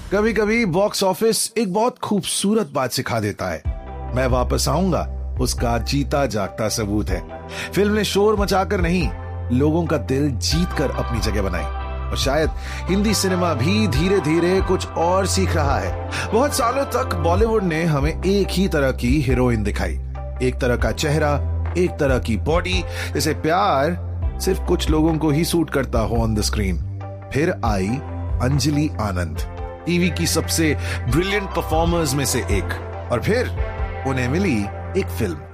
कभी कभी box office एक बहुत खूबसूरत बात सिखा देता है, मैं वापस आऊंगा उसका जीता जागता सबूत है। फिल्म ने शोर मचाकर नहीं, लोगों का दिल जीत कर अपनी जगह बनाई। और शायद हिंदी सिनेमा भी धीरे धीरे कुछ और सीख रहा है। बहुत सालों तक बॉलीवुड ने हमें एक ही तरह की हीरोइन दिखाई, एक तरह का चेहरा, एक तरह की बॉडी, जैसे प्यार सिर्फ कुछ लोगों को ही सूट करता हो ऑन द स्क्रीन। फिर आई अंजलि आनंद, टीवी की सबसे ब्रिलियंट परफॉर्मर्स में से एक, और फिर उन्हें मिली एक फिल्म